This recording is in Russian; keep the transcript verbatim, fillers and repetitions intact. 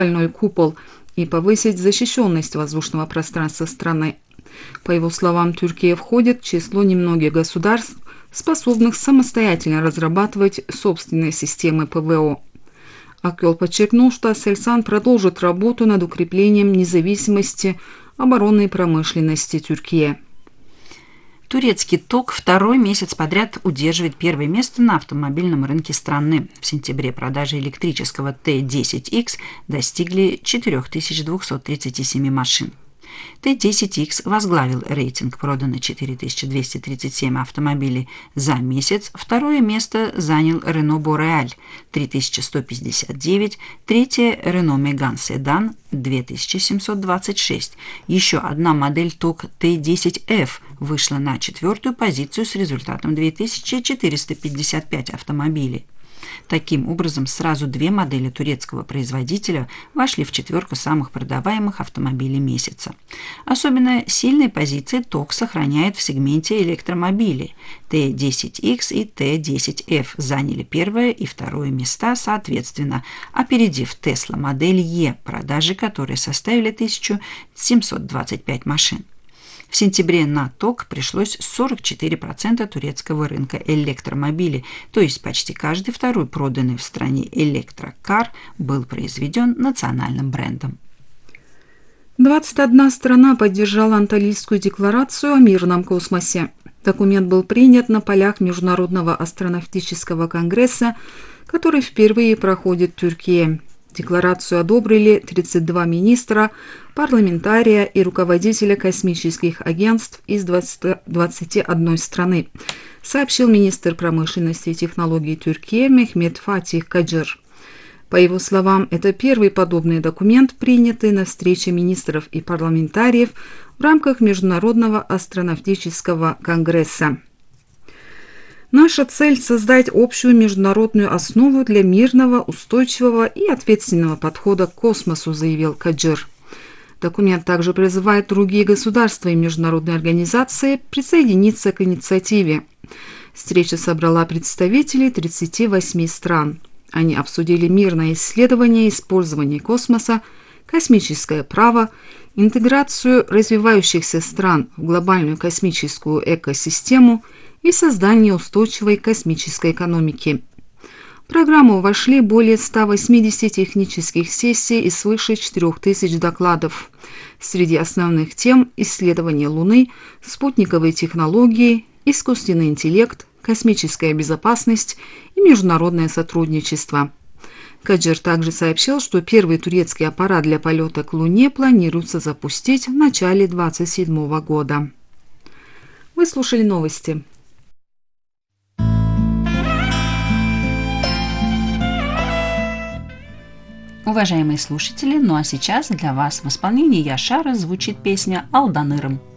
стальной купол и повысить защищенность воздушного пространства страны. По его словам, Турция входит в число немногих государств, способных самостоятельно разрабатывать собственные системы ПВО. Акёл подчеркнул, что Аселсан продолжит работу над укреплением независимости оборонной промышленности Турции. Турецкий ТОК второй месяц подряд удерживает первое место на автомобильном рынке страны. В сентябре продажи электрического Т десять икс достигли четыре тысячи двести тридцать семь машин. Т десять икс возглавил рейтинг, продано четыре тысячи двести тридцать семь автомобилей за месяц. Второе место занял Renault Boreal – три тысячи сто пятьдесят девять, третье – Renault Megane Sedan – две тысячи семьсот двадцать шесть. Еще одна модель ТОК Т десять эф вышла на четвертую позицию с результатом две тысячи четыреста пятьдесят пять автомобилей. Таким образом, сразу две модели турецкого производителя вошли в четверку самых продаваемых автомобилей месяца. Особенно сильные позиции ТОК сохраняет в сегменте электромобилей. Т десять икс и Т десять эф заняли первое и второе места соответственно, опередив Tesla модель Е, продажи которой составили тысячу семьсот двадцать пять машин. В сентябре на ТОК пришлось сорок четыре процента турецкого рынка электромобилей, то есть почти каждый второй проданный в стране электрокар был произведен национальным брендом. двадцать одна страна поддержала Анталийскую декларацию о мирном космосе. Документ был принят на полях Международного астронавтического конгресса, который впервые проходит в Турции. Декларацию одобрили тридцать два министра, парламентария и руководителя космических агентств из двадцати одной страны, сообщил министр промышленности и технологий Турции Мехмет Фатих Каджир. По его словам, это первый подобный документ, принятый на встрече министров и парламентариев в рамках Международного астронавтического конгресса. Наша цель – создать общую международную основу для мирного, устойчивого и ответственного подхода к космосу, заявил Каджир. Документ также призывает другие государства и международные организации присоединиться к инициативе. Встреча собрала представителей тридцати восьми стран. Они обсудили мирное исследование и использование космоса, космическое право, интеграцию развивающихся стран в глобальную космическую экосистему и создание устойчивой космической экономики. В программу вошли более ста восьмидесяти технических сессий и свыше четырёх тысяч докладов. Среди основных тем – исследование Луны, спутниковые технологии, искусственный интеллект, космическая безопасность и международное сотрудничество. Каджир также сообщил, что первый турецкий аппарат для полета к Луне планируется запустить в начале две тысячи двадцать седьмого года. Вы слушали новости. Уважаемые слушатели, ну а сейчас для вас в исполнении Яшара звучит песня «Алданырым».